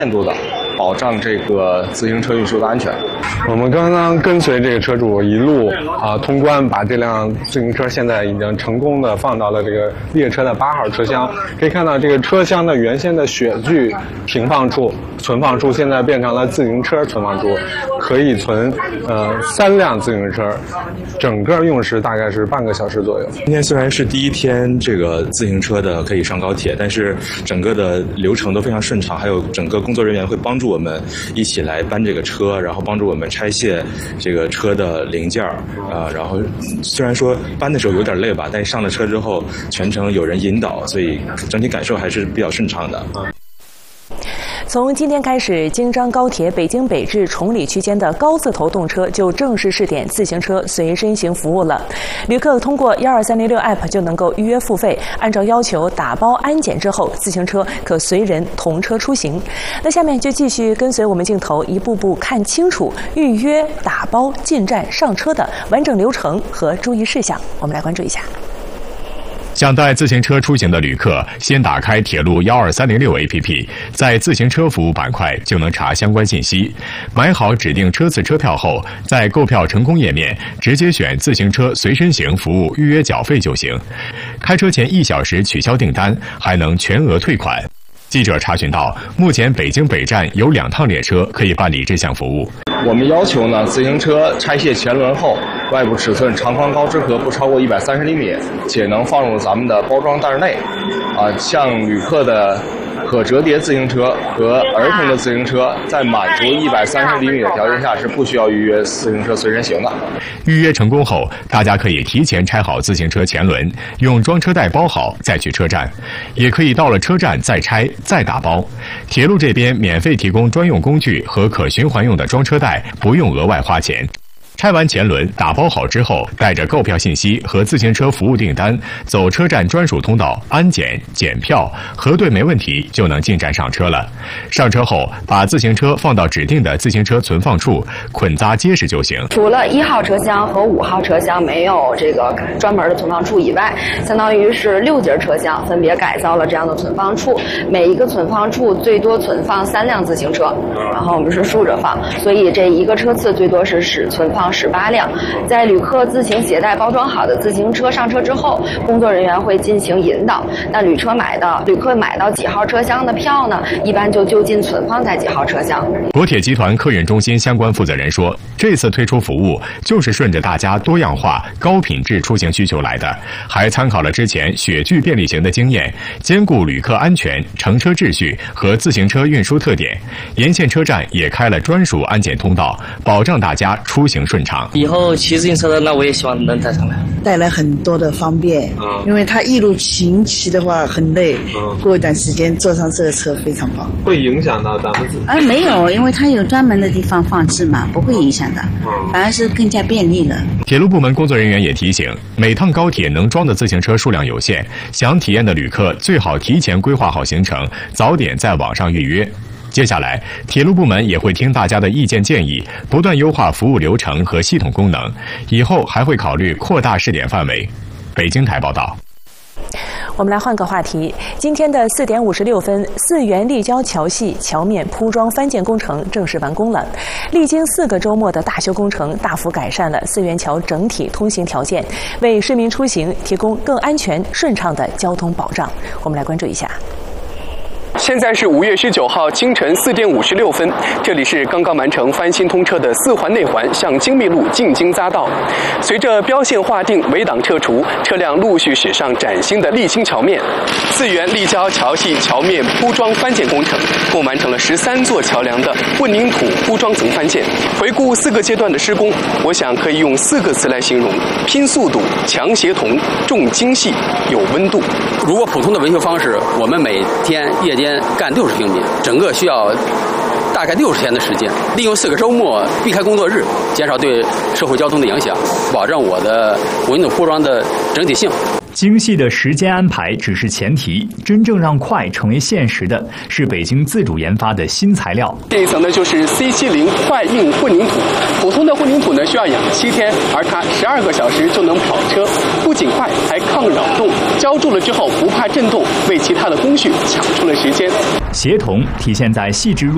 限度的保障这个自行车运输的安全。 我们刚刚跟随这个车主一路通关，把这辆自行车现在已经成功的放到了这个列车的8号车厢。可以看到这个车厢的原先的雪具存放处现在变成了自行车存放处，可以存3辆自行车，整个用时大概是半个小时左右。 今天虽然是第一天这个自行车的可以上高铁，但是整个的流程都非常顺畅，还有整个工作人员会帮助我们一起来搬这个车，然后帮助我们拆卸这个车的零件然后虽然说搬的时候有点累吧，但是上了车之后全程有人引导，所以整体感受还是比较顺畅的。 从今天开始，京张高铁北京北至崇礼区间的高字头动车就正式试点自行车随身行服务了。旅客通过12306 App 就能够预约付费，按照要求打包安检之后，自行车可随人同车出行。那下面就继续跟随我们镜头，一步步看清楚预约、打包、进站、上车的完整流程和注意事项。我们来关注一下。 想带自行车出行的旅客，先打开铁路12306 APP， 在自行车服务板块就能查相关信息。买好指定车次车票后，在购票成功页面直接选自行车随身行服务预约缴费就行。开车前1小时取消订单，还能全额退款。记者查询到，目前北京北站有2趟列车可以办理这项服务。 我们要求呢，自行车拆卸前轮后，外部尺寸长宽高之和不超过130厘米，且能放入咱们的包装袋内。像旅客的可折叠自行车和儿童的自行车，在满足130厘米的条件下是不需要预约自行车随身行的。 预约成功后，大家可以提前拆好自行车前轮，用装车袋包好再去车站，也可以到了车站再拆再打包。铁路这边免费提供专用工具和可循环用的装车袋，不用额外花钱。拆完前轮打包好之后，带着购票信息和自行车服务订单，走车站专属通道安检检票，核对没问题就能进站上车了。上车后把自行车放到指定的自行车存放处，捆扎结实就行。 除了1号车厢和5号车厢没有这个专门的存放处以外，相当于是6节车厢分别改造了这样的存放处，每一个存放处最多存放3辆自行车，然后我们是竖着放，所以这一个车次最多是存放18辆。在旅客自行携带包装好的自行车上车之后，工作人员会进行引导。那旅客买到几号车厢的票呢，一般就近存放在几号车厢。 国铁集团客运中心相关负责人说，这次推出服务就是顺着大家多样化、高品质出行需求来的，还参考了之前雪具便利行的经验，兼顾旅客安全、乘车秩序和自行车运输特点。沿线车站也开了专属安检通道，保障大家出行顺畅。 以后骑自行车的，那我也希望能带上来， 带来很多的方便。因为他一路行骑的话很累，过一段时间坐上这个车非常棒。 会影响到咱们没有，因为它有专门的地方放置嘛，不会影响的，反而是更加便利了。 铁路部门工作人员也提醒，每趟高铁能装的自行车数量有限，想体验的旅客最好提前规划好行程，早点在网上预约。接下来，铁路部门也会听大家的意见建议，不断优化服务流程和系统功能，以后还会考虑扩大试点范围。北京台报道。 我们来换个话题，今天的4点56分，4元立交桥系桥面铺装翻建工程正式完工了。历经4个周末的大修工程，大幅改善了4元桥整体通行条件，为市民出行提供更安全顺畅的交通保障。我们来关注一下。 现在是5月19号清晨4点56分，这里是刚刚完成翻新通车的4环内环向精密路进京匝道。随着标线划定、围挡撤除，车辆陆续驶上崭新的沥青桥面。4元立交桥系桥面铺装翻建工程共完成了13座桥梁的混凝土铺装层翻建。回顾4个阶段的施工，我想可以用4个词来形容：拼速度、强协同、重精细、有温度。 如果普通的维修方式，我们每天夜间干60平米，整个需要大概60天的时间，利用4个周末避开工作日，减少对社会交通的影响，保证我的混凝土铺装的整体性。 精细的时间安排只是前提，真正让快成为现实的是北京自主研发的新材料。 这一层呢就是 C70 快硬混凝土，普通的混凝土呢需要养7天，而它12个小时就能跑车，不仅快，还抗扰动，浇筑了之后不怕震动，为其他的工序抢出了时间。 协同体现在细致入